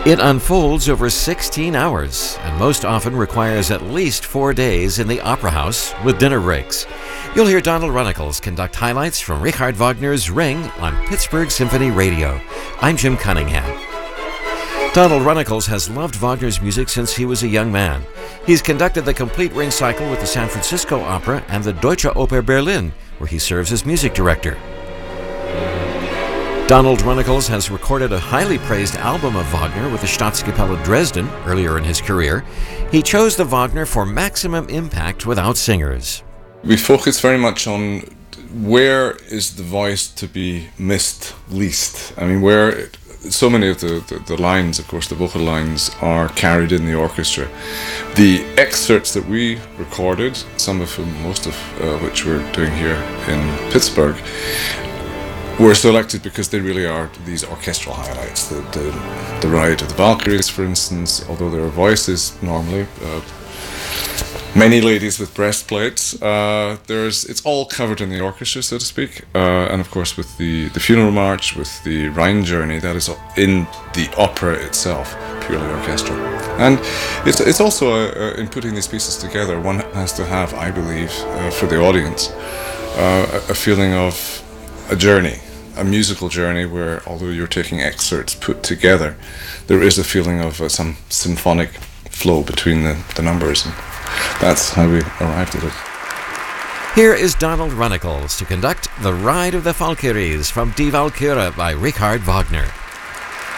It unfolds over 16 hours and most often requires at least 4 days in the Opera House with dinner breaks. You'll hear Donald Runnicles conduct highlights from Richard Wagner's Ring on Pittsburgh Symphony Radio. I'm Jim Cunningham. Donald Runnicles has loved Wagner's music since he was a young man. He's conducted the complete Ring cycle with the San Francisco Opera and the Deutsche Oper Berlin, where he serves as music director. Donald Runnicles has recorded a highly praised album of Wagner with the Staatskapelle Dresden earlier in his career. He chose the Wagner for maximum impact without singers. We focus very much on where is the voice to be missed least. I mean, so many of the lines, of course, the vocal lines are carried in the orchestra. The excerpts that we recorded, most of which we're doing here in Pittsburgh, were selected because they really are these orchestral highlights. The Ride of the Valkyries, for instance, although there are voices normally, many ladies with breastplates. It's all covered in the orchestra, so to speak. And of course, with the Funeral March, with the Rhine Journey, that is in the opera itself, purely orchestral. And it's also in putting these pieces together, one has to have, I believe, for the audience, a feeling of a journey. A musical journey where, although you're taking excerpts put together, there is a feeling of some symphonic flow between the numbers, and that's how we arrived at it. Here is Donald Runnicles to conduct The Ride of the Valkyries from Die Walküre by Richard Wagner.